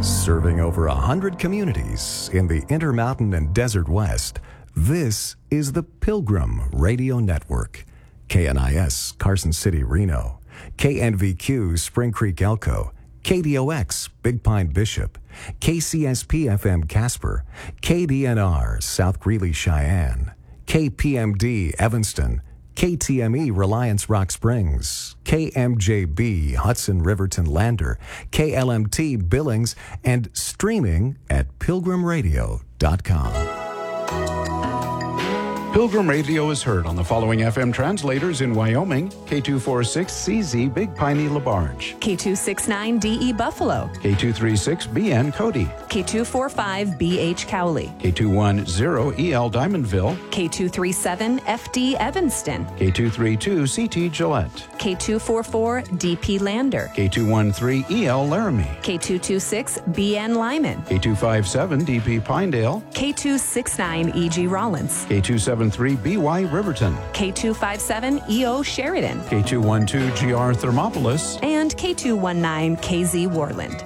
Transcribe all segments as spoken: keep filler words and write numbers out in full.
Serving over a hundred communities in the Intermountain and Desert West, this is the Pilgrim Radio Network. K N I S, Carson City, Reno. K N V Q, Spring Creek, Elko. K D O X, Big Pine, Bishop. K C S P F M, Casper. K D N R, South Greeley, Cheyenne. K P M D, Evanston. K T M E, Reliance Rock Springs. K M J B, Hudson Riverton Lander. K L M T, Billings, and streaming at pilgrim radio dot com. Pilgrim Radio is heard on the following F M translators in Wyoming: K two forty-six C Z Big Piney LaBarge, K two sixty-nine D E Buffalo, K two thirty-six B N Cody, K two forty-five B H Cowley, K two ten E L Diamondville, K two thirty-seven F D Evanston, K two thirty-two C T Gillette, K two forty-four D P Lander, K two thirteen E L Laramie, K two twenty-six B N Lyman, K two fifty-seven D P Pinedale, K two sixty-nine E G Rollins, K two seventy-three B Y Riverton, K two fifty-seven E O Sheridan, K two twelve G R Thermopolis, and K two nineteen K Z Worland.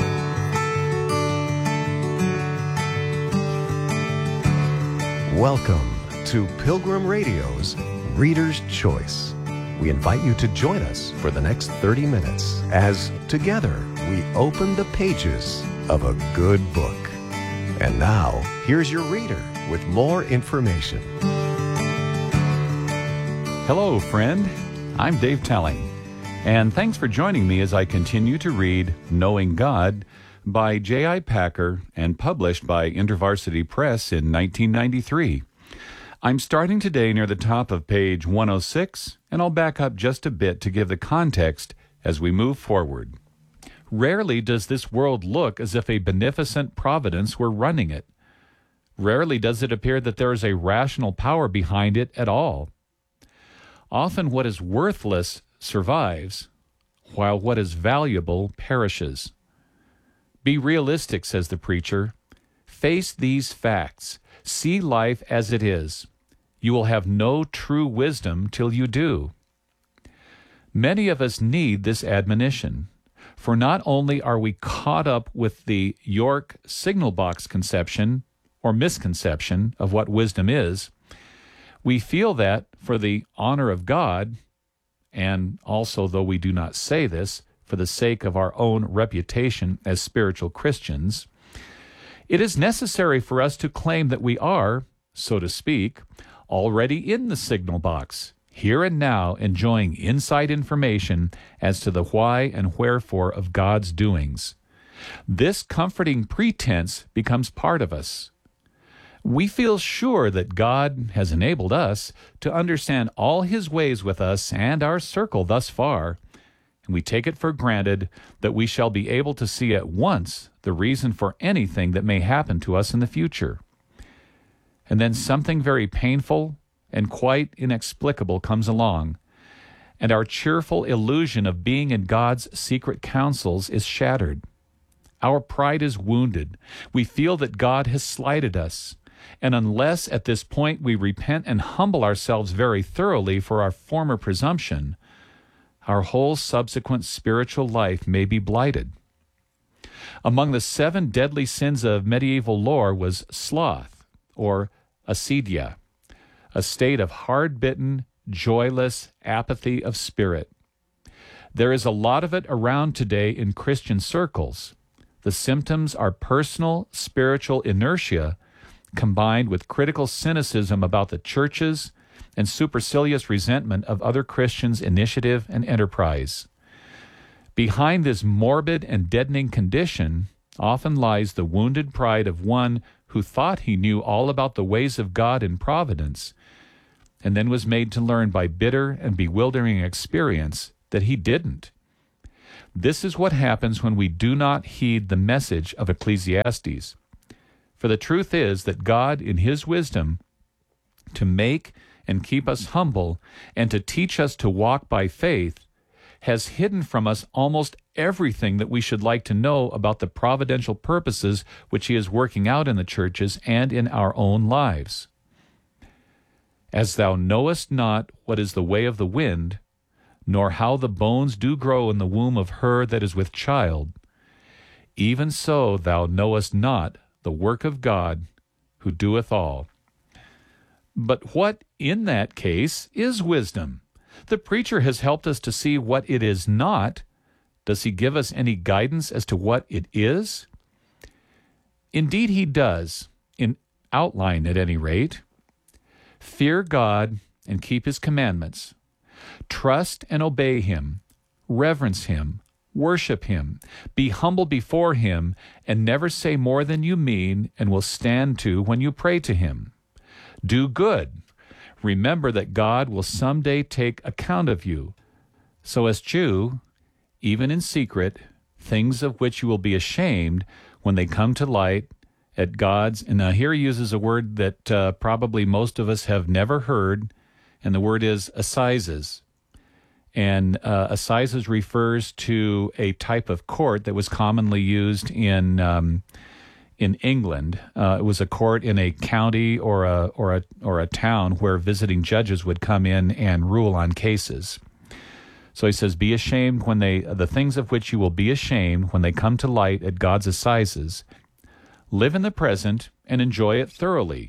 Welcome to Pilgrim Radio's Reader's Choice. We invite you to join us for the next thirty minutes as together we open the pages of a good book. And now, here's your reader with more information. Hello, friend. I'm Dave Telling, and thanks for joining me as I continue to read Knowing God by J I Packer and published by InterVarsity Press in nineteen ninety-three. I'm starting today near the top of page one oh six, and I'll back up just a bit to give the context as we move forward. Rarely does this world look as if a beneficent providence were running it. Rarely does it appear that there is a rational power behind it at all. Often what is worthless survives, while what is valuable perishes. Be realistic, says the preacher. Face these facts. See life as it is. You will have no true wisdom till you do. Many of us need this admonition, for not only are we caught up with the York signal box conception or misconception of what wisdom is, we feel that for the honor of God, and also, though we do not say this, for the sake of our own reputation as spiritual Christians, it is necessary for us to claim that we are, so to speak, already in the signal box, here and now enjoying inside information as to the why and wherefore of God's doings. This comforting pretense becomes part of us. We feel sure that God has enabled us to understand all His ways with us and our circle thus far, and we take it for granted that we shall be able to see at once the reason for anything that may happen to us in the future. And then something very painful and quite inexplicable comes along, and our cheerful illusion of being in God's secret counsels is shattered. Our pride is wounded. We feel that God has slighted us. And unless at this point we repent and humble ourselves very thoroughly for our former presumption, our whole subsequent spiritual life may be blighted. Among the seven deadly sins of medieval lore was sloth, or acedia, a state of hard-bitten, joyless apathy of spirit. There is a lot of it around today in Christian circles. The symptoms are personal spiritual inertia combined with critical cynicism about the churches and supercilious resentment of other Christians' initiative and enterprise. Behind this morbid and deadening condition often lies the wounded pride of one who thought he knew all about the ways of God and providence, and then was made to learn by bitter and bewildering experience that he didn't. This is what happens when we do not heed the message of Ecclesiastes. For the truth is that God, in His wisdom, to make and keep us humble and to teach us to walk by faith, has hidden from us almost everything that we should like to know about the providential purposes which He is working out in the churches and in our own lives. As thou knowest not what is the way of the wind, nor how the bones do grow in the womb of her that is with child, even so thou knowest not the work of God who doeth all. But what in that case is wisdom? The preacher has helped us to see what it is not. Does he give us any guidance as to what it is? Indeed he does, in outline at any rate. Fear God and keep his commandments. Trust and obey him. Reverence him. Worship him. Be humble before him, and never say more than you mean and will stand to when you pray to him. Do good. Remember that God will someday take account of you. So eschew, even in secret, things of which you will be ashamed when they come to light at God's. And now here he uses a word that uh, probably most of us have never heard, and the word is assizes. And uh, assizes refers to a type of court that was commonly used in um, in England. Uh, it was a court in a county or a or a or a town where visiting judges would come in and rule on cases. So he says, "Be ashamed when they the things of which you will be ashamed when they come to light at God's assizes. Live in the present and enjoy it thoroughly.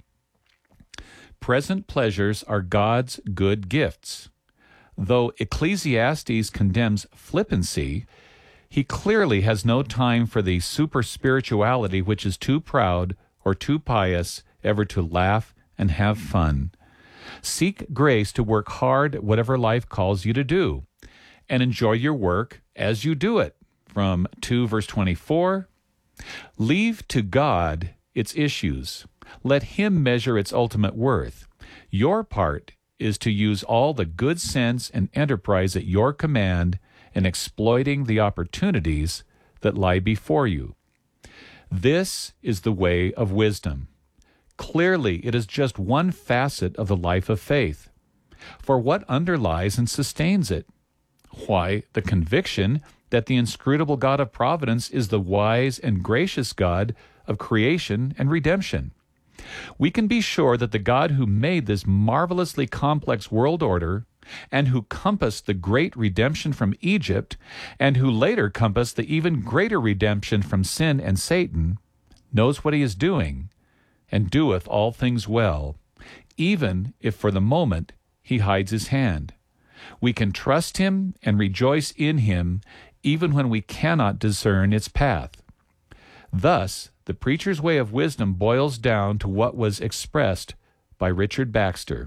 Present pleasures are God's good gifts." Though Ecclesiastes condemns flippancy, he clearly has no time for the super spirituality which is too proud or too pious ever to laugh and have fun. Seek grace to work hard at whatever life calls you to do, and enjoy your work as you do it. From two verse twenty-four, leave to God its issues. Let him measure its ultimate worth. Your part is to use all the good sense and enterprise at your command in exploiting the opportunities that lie before you. This is the way of wisdom. Clearly, it is just one facet of the life of faith. For what underlies and sustains it? Why, the conviction that the inscrutable God of providence is the wise and gracious God of creation and redemption. We can be sure that the God who made this marvelously complex world order, and who compassed the great redemption from Egypt, and who later compassed the even greater redemption from sin and Satan, knows what he is doing, and doeth all things well, even if for the moment he hides his hand. We can trust him and rejoice in him, even when we cannot discern its path. Thus, the preacher's way of wisdom boils down to what was expressed by Richard Baxter.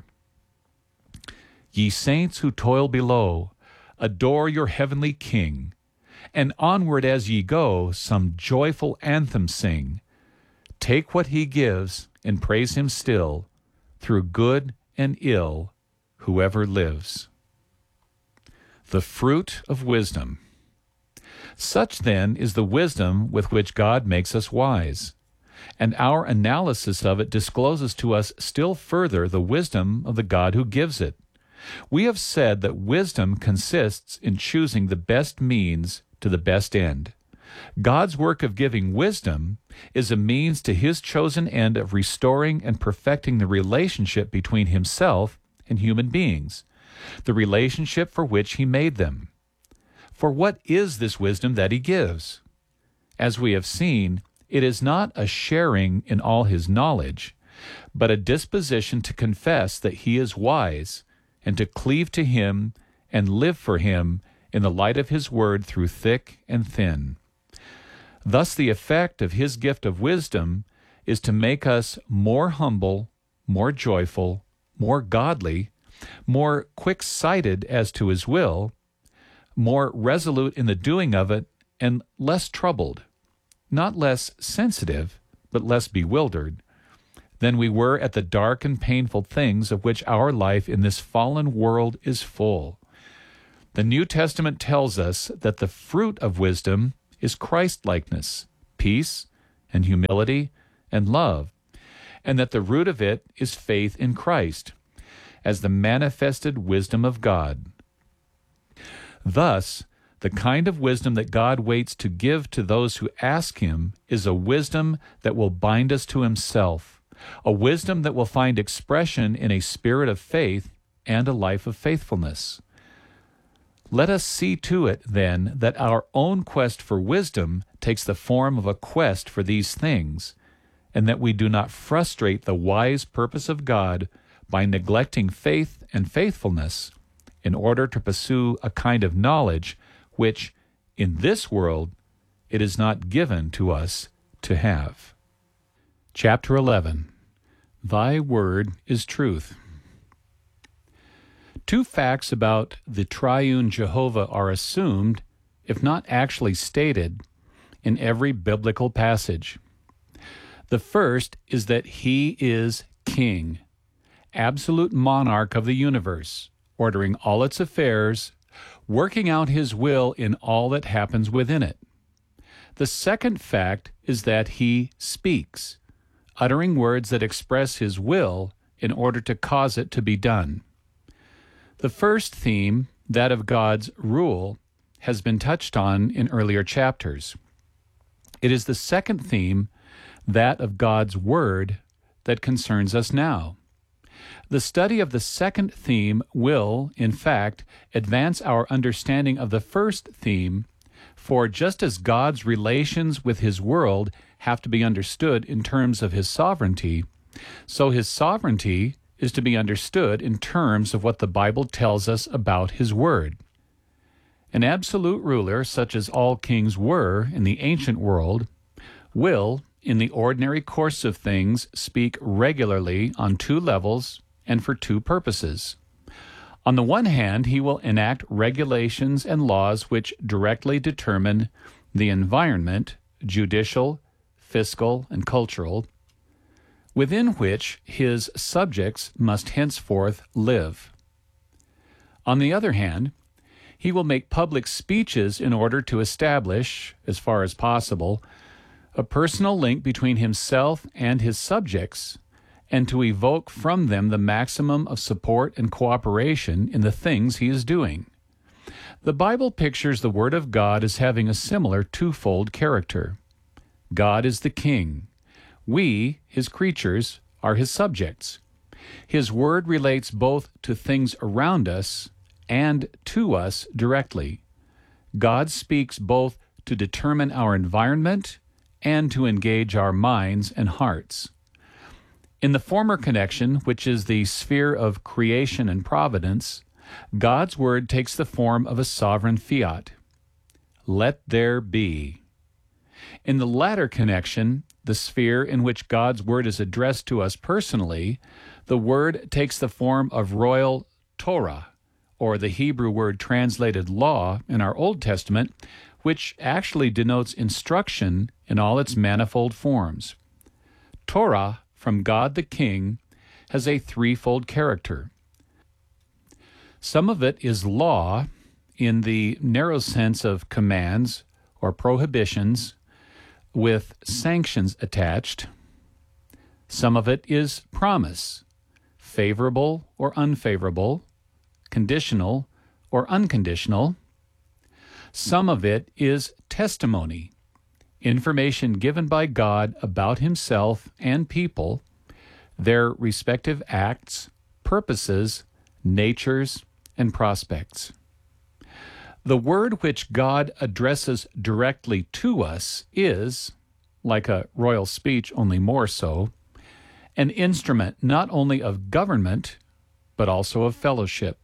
Ye saints who toil below, adore your heavenly King, and onward as ye go, some joyful anthem sing. Take what he gives and praise him still, through good and ill, whoever lives. The fruit of wisdom. Such, then, is the wisdom with which God makes us wise, and our analysis of it discloses to us still further the wisdom of the God who gives it. We have said that wisdom consists in choosing the best means to the best end. God's work of giving wisdom is a means to his chosen end of restoring and perfecting the relationship between himself and human beings, the relationship for which he made them. For what is this wisdom that he gives? As we have seen, it is not a sharing in all his knowledge, but a disposition to confess that he is wise, and to cleave to him and live for him in the light of his word through thick and thin. Thus the effect of his gift of wisdom is to make us more humble, more joyful, more godly, more quick-sighted as to his will, more resolute in the doing of it, and less troubled, not less sensitive, but less bewildered, than we were at the dark and painful things of which our life in this fallen world is full. The New Testament tells us that the fruit of wisdom is Christ-likeness, peace, and humility, and love, and that the root of it is faith in Christ, as the manifested wisdom of God. Thus, the kind of wisdom that God waits to give to those who ask him is a wisdom that will bind us to himself, a wisdom that will find expression in a spirit of faith and a life of faithfulness. Let us see to it, then, that our own quest for wisdom takes the form of a quest for these things, and that we do not frustrate the wise purpose of God by neglecting faith and faithfulness in order to pursue a kind of knowledge which, in this world, it is not given to us to have. Chapter eleven. Thy word is truth. Two facts about the triune Jehovah are assumed, if not actually stated, in every biblical passage. The first is that he is king, absolute monarch of the universe, ordering all its affairs, working out his will in all that happens within it. The second fact is that he speaks, uttering words that express his will in order to cause it to be done. The first theme, that of God's rule, has been touched on in earlier chapters. It is the second theme, that of God's word, that concerns us now. The study of the second theme will, in fact, advance our understanding of the first theme, for just as God's relations with his world have to be understood in terms of his sovereignty, so his sovereignty is to be understood in terms of what the Bible tells us about his word. An absolute ruler, such as all kings were in the ancient world, will, in the ordinary course of things, speak regularly on two levels and for two purposes. On the one hand, he will enact regulations and laws which directly determine the environment, judicial, fiscal, and cultural, within which his subjects must henceforth live. On the other hand, he will make public speeches in order to establish, as far as possible, a personal link between himself and his subjects, and to evoke from them the maximum of support and cooperation in the things he is doing. The Bible pictures the Word of God as having a similar twofold character. God is the king. We, his creatures, are his subjects. His word relates both to things around us and to us directly. God speaks both to determine our environment and to engage our minds and hearts. In the former connection, which is the sphere of creation and providence, God's word takes the form of a sovereign fiat. Let there be. In the latter connection, the sphere in which God's word is addressed to us personally, the word takes the form of royal Torah, or the Hebrew word translated law in our Old Testament, which actually denotes instruction in all its manifold forms. Torah, from God the King, has a threefold character. Some of it is law in the narrow sense of commands or prohibitions with sanctions attached. Some of it is promise, favorable or unfavorable, conditional or unconditional. Some of it is testimony, information given by God about himself and people, their respective acts, purposes, natures, and prospects. The word which God addresses directly to us is, like a royal speech, only more so, an instrument not only of government, but also of fellowship.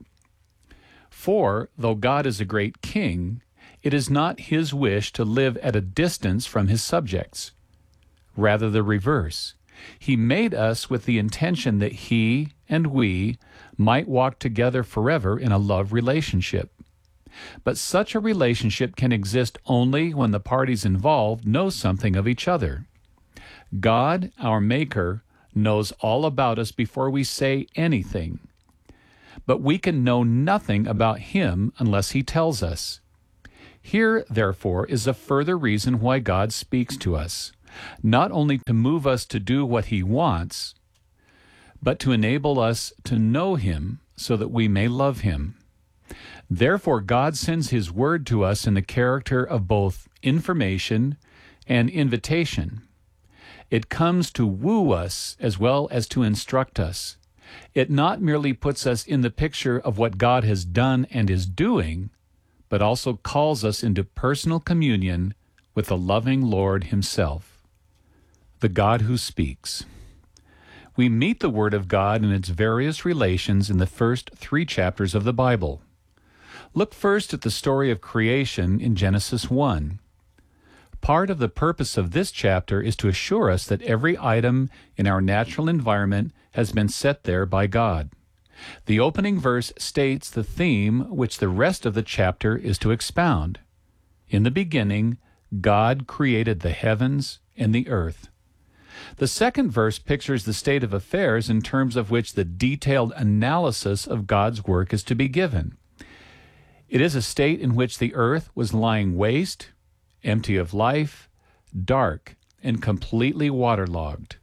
For, though God is a great king, it is not his wish to live at a distance from his subjects. Rather the reverse. He made us with the intention that he and we might walk together forever in a love relationship. But such a relationship can exist only when the parties involved know something of each other. God, our Maker, knows all about us before we say anything. But we can know nothing about him unless he tells us. Here, therefore, is a further reason why God speaks to us, not only to move us to do what he wants, but to enable us to know him so that we may love him. Therefore, God sends his word to us in the character of both information and invitation. It comes to woo us as well as to instruct us. It not merely puts us in the picture of what God has done and is doing, but also calls us into personal communion with the loving Lord himself, the God who speaks. We meet the Word of God in its various relations in the first three chapters of the Bible. Look first at the story of creation in Genesis one. Part of the purpose of this chapter is to assure us that every item in our natural environment has been set there by God. The opening verse states the theme which the rest of the chapter is to expound. In the beginning, God created the heavens and the earth. The second verse pictures the state of affairs in terms of which the detailed analysis of God's work is to be given. It is a state in which the earth was lying waste, empty of life, dark, and completely waterlogged.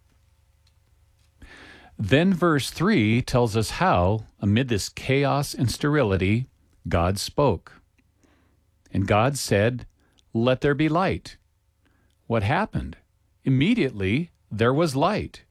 Then verse three tells us how, amid this chaos and sterility, God spoke. And God said, "Let there be light." What happened? Immediately, there was light.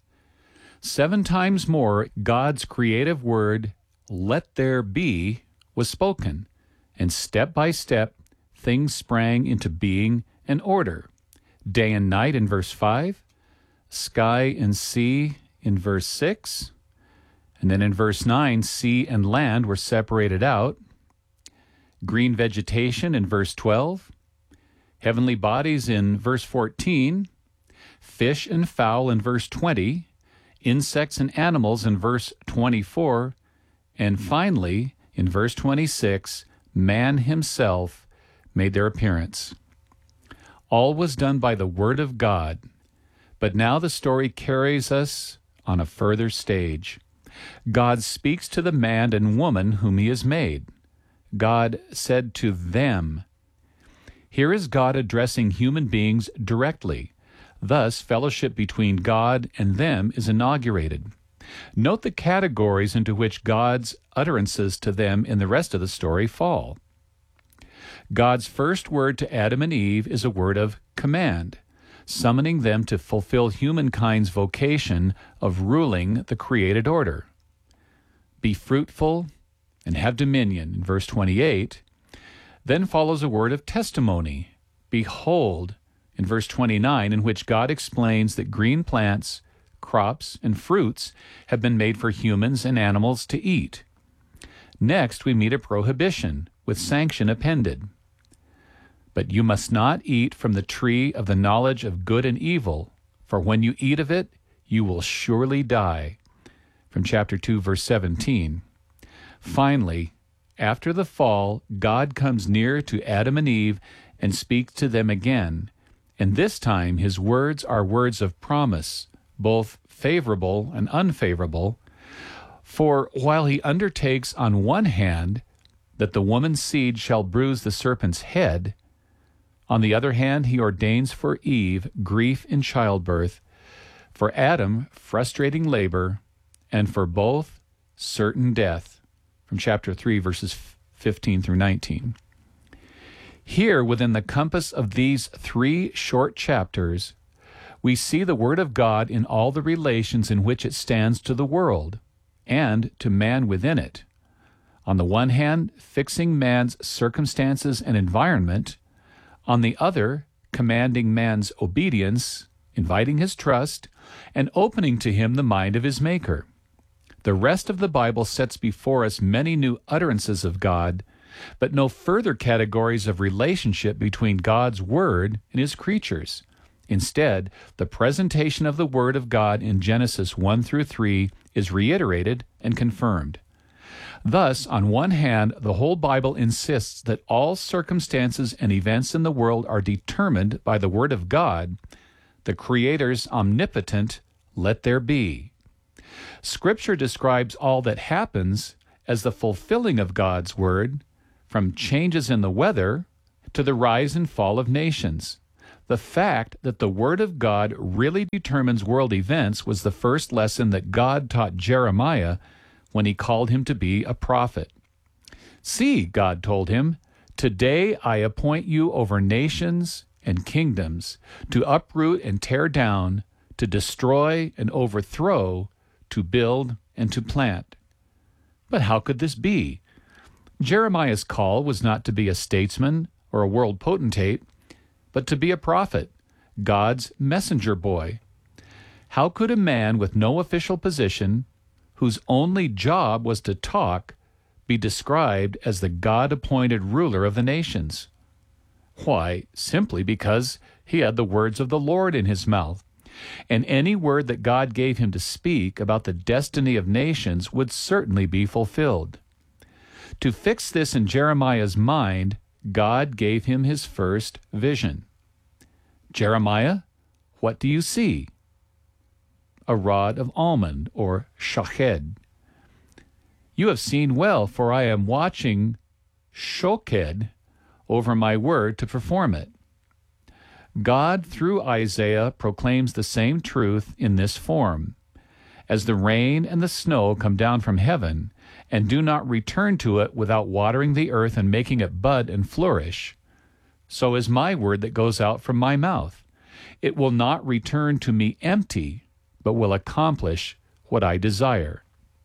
Seven times more, God's creative word, "Let there be," was spoken, and step by step, things sprang into being and order. Day and night in verse five, sky and sea in verse six, and then in verse nine, sea and land were separated out. Green vegetation in verse twelve, heavenly bodies in verse fourteen, fish and fowl in verse twenty, insects and animals in verse twenty-four, and finally, in verse twenty-six, man himself made their appearance. All was done by the Word of God, but now the story carries us on a further stage. God speaks to the man and woman whom he has made. God said to them. Here is God addressing human beings directly. Thus, fellowship between God and them is inaugurated. Note the categories into which God's utterances to them in the rest of the story fall. God's first word to Adam and Eve is a word of command, summoning them to fulfill humankind's vocation of ruling the created order. Be fruitful and have dominion, in verse twenty-eight. Then follows a word of testimony, behold, in verse twenty-nine, in which God explains that green plants, crops, and fruits have been made for humans and animals to eat. Next, we meet a prohibition, with sanction appended. But you must not eat from the tree of the knowledge of good and evil, for when you eat of it, you will surely die. From chapter two, verse seventeen. Finally, after the fall, God comes near to Adam and Eve and speaks to them again, and this time his words are words of promise, both favorable and unfavorable. For while he undertakes on one hand that the woman's seed shall bruise the serpent's head, on the other hand he ordains for Eve grief in childbirth, for Adam frustrating labor, and for both certain death. From chapter three, verses fifteen through nineteen. Here, within the compass of these three short chapters, we see the Word of God in all the relations in which it stands to the world and to man within it. On the one hand, fixing man's circumstances and environment. On the other, commanding man's obedience, inviting his trust, and opening to him the mind of his Maker. The rest of the Bible sets before us many new utterances of God, but no further categories of relationship between God's Word and His creatures. Instead, the presentation of the Word of God in Genesis one through three is reiterated and confirmed. Thus, on one hand, the whole Bible insists that all circumstances and events in the world are determined by the Word of God, the Creator's omnipotent "let there be." Scripture describes all that happens as the fulfilling of God's Word, from changes in the weather to the rise and fall of nations. The fact that the Word of God really determines world events was the first lesson that God taught Jeremiah when he called him to be a prophet. See, God told him, today I appoint you over nations and kingdoms, to uproot and tear down, to destroy and overthrow, to build and to plant. But how could this be? Jeremiah's call was not to be a statesman or a world potentate. but to be a prophet, God's messenger boy. How could a man with no official position, whose only job was to talk, be described as the God-appointed ruler of the nations? Why, simply because he had the words of the Lord in his mouth, and any word that God gave him to speak about the destiny of nations would certainly be fulfilled. To fix this in Jeremiah's mind, God gave him his first vision. Jeremiah, what do you see? A rod of almond, or shoched. You have seen well, for I am watching shoked over my word to perform it. God, through Isaiah, proclaims the same truth in this form. As the rain and the snow come down from heaven, and do not return to it without watering the earth and making it bud and flourish, so is my word that goes out from my mouth. It will not return to me empty, but will accomplish what I desire.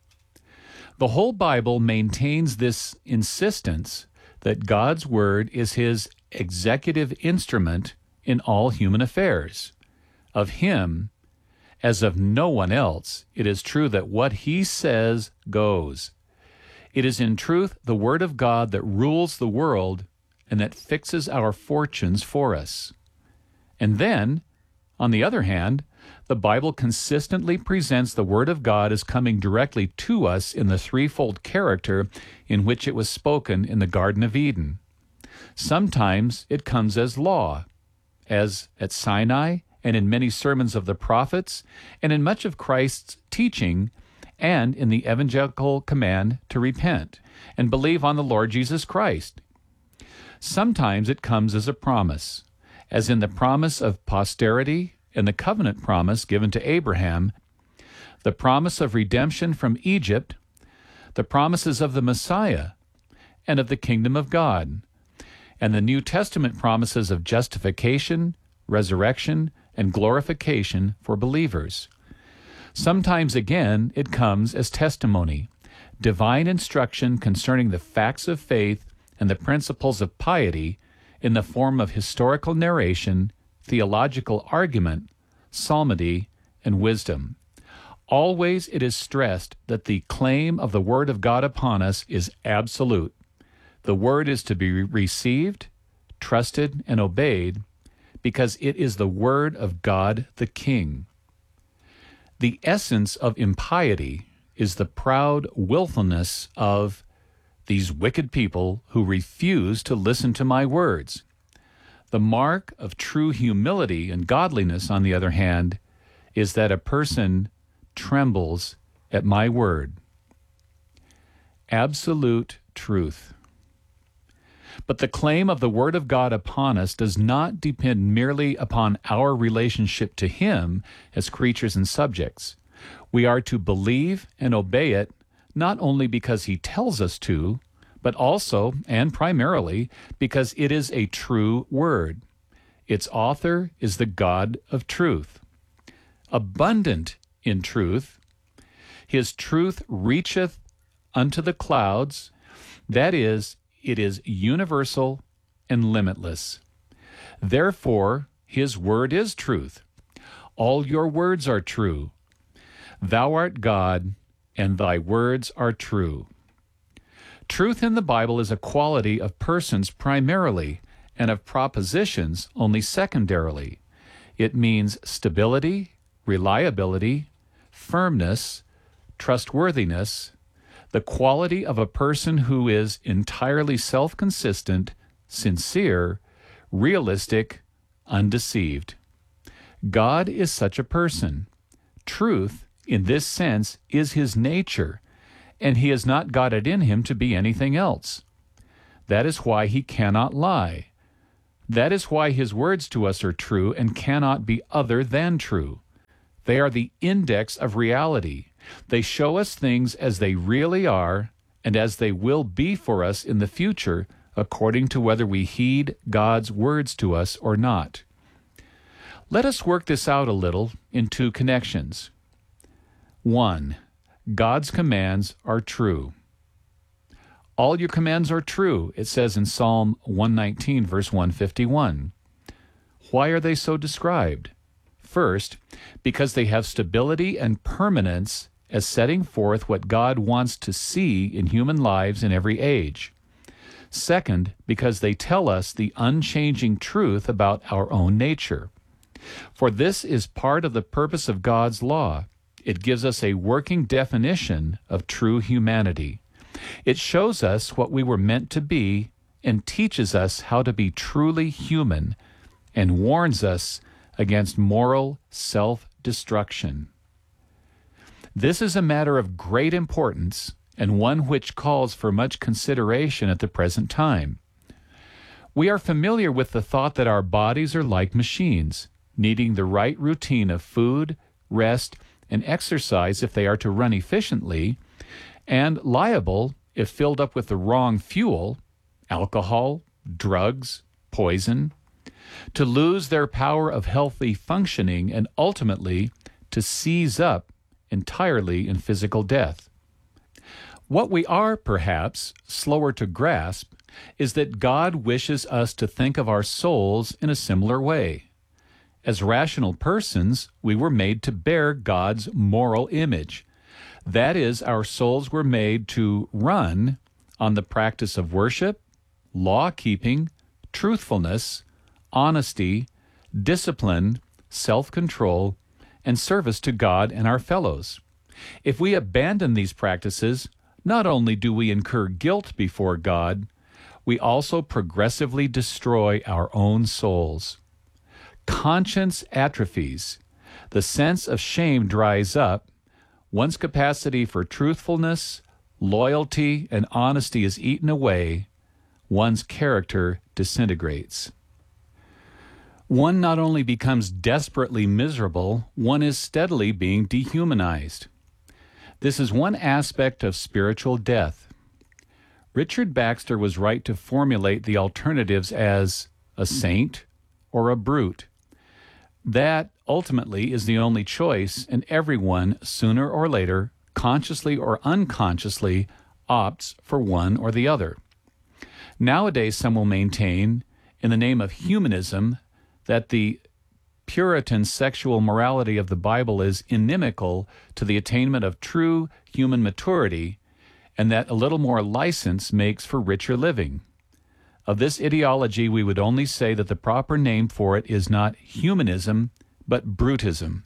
The whole Bible maintains this insistence that God's word is his executive instrument in all human affairs. Of him, as of no one else, it is true that what he says goes. It is in truth the word of God that rules the world and that fixes our fortunes for us. And then, on the other hand, the Bible consistently presents the Word of God as coming directly to us in the threefold character in which it was spoken in the Garden of Eden. Sometimes it comes as law, as at Sinai and in many sermons of the prophets, and in much of Christ's teaching, and in the evangelical command to repent and believe on the Lord Jesus Christ. Sometimes it comes as a promise, as in the promise of posterity and the covenant promise given to Abraham, the promise of redemption from Egypt, the promises of the Messiah and of the kingdom of God, and the New Testament promises of justification, resurrection, and glorification for believers. Sometimes, again, it comes as testimony, divine instruction concerning the facts of faith and the principles of piety in the form of historical narration, theological argument, psalmody, and wisdom. Always it is stressed that the claim of the Word of God upon us is absolute. The Word is to be received, trusted, and obeyed because it is the Word of God the King. The essence of impiety is the proud willfulness of these wicked people who refuse to listen to my words. The mark of true humility and godliness, on the other hand, is that a person trembles at my word. Absolute truth. But the claim of the Word of God upon us does not depend merely upon our relationship to Him as creatures and subjects. We are to believe and obey it not only because He tells us to, but also, and primarily, because it is a true word. Its author is the God of truth. Abundant in truth, His truth reacheth unto the clouds, that is, it is universal and limitless. Therefore, His word is truth. All your words are true. Thou art God, and thy words are true. Truth in the Bible is a quality of persons primarily, and of propositions only secondarily. It means stability, reliability, firmness, trustworthiness, the quality of a person who is entirely self-consistent, sincere, realistic, undeceived. God is such a person. Truth, in this sense, is His nature, and He has not got it in Him to be anything else. That is why He cannot lie. That is why His words to us are true and cannot be other than true. They are the index of reality. They show us things as they really are and as they will be for us in the future, according to whether we heed God's words to us or not. Let us work this out a little in two connections. One, God's commands are true. All your commands are true, it says in Psalm one nineteen, verse one fifty-one. Why are they so described? First, because they have stability and permanence as setting forth what God wants to see in human lives in every age. Second, because they tell us the unchanging truth about our own nature. For this is part of the purpose of God's law. It gives us a working definition of true humanity. It shows us what we were meant to be and teaches us how to be truly human and warns us against moral self-destruction. This is a matter of great importance and one which calls for much consideration at the present time. We are familiar with the thought that our bodies are like machines, needing the right routine of food, rest, and exercise if they are to run efficiently, and liable, if filled up with the wrong fuel, alcohol, drugs, poison, to lose their power of healthy functioning and ultimately to seize up entirely in physical death. What we are, perhaps, slower to grasp is that God wishes us to think of our souls in a similar way. As rational persons, we were made to bear God's moral image. That is, our souls were made to run on the practice of worship, law-keeping, truthfulness, honesty, discipline, self-control, and service to God and our fellows. If we abandon these practices, not only do we incur guilt before God, we also progressively destroy our own souls. Conscience atrophies. The sense of shame dries up. One's capacity for truthfulness, loyalty, and honesty is eaten away. One's character disintegrates. One not only becomes desperately miserable, one is steadily being dehumanized. This is one aspect of spiritual death. Richard Baxter was right to formulate the alternatives as a saint or a brute. That, ultimately, is the only choice, and everyone, sooner or later, consciously or unconsciously, opts for one or the other. Nowadays, some will maintain, in the name of humanism, that the Puritan sexual morality of the Bible is inimical to the attainment of true human maturity, and that a little more license makes for richer living. Of this ideology, we would only say that the proper name for it is not humanism, but brutism.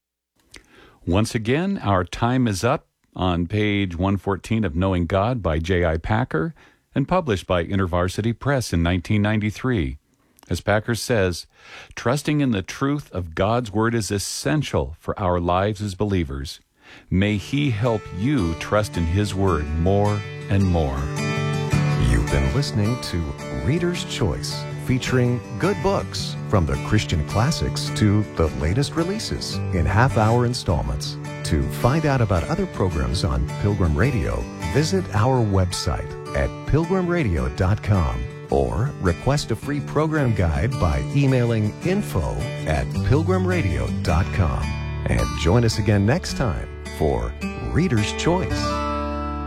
Once again, our time is up on page one fourteen of Knowing God by J I Packer and published by InterVarsity Press in nineteen ninety-three. As Packer says, trusting in the truth of God's Word is essential for our lives as believers. May He help you trust in His Word more and more. You've been listening to Reader's Choice, featuring good books from the Christian classics to the latest releases in half-hour installments. To find out about other programs on Pilgrim Radio, visit our website at pilgrim radio dot com or request a free program guide by emailing info at pilgrim radio dot com. And join us again next time for Reader's Choice.